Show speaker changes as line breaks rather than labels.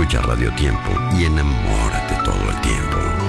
Escucha Radio Tiempo y enamórate todo el tiempo.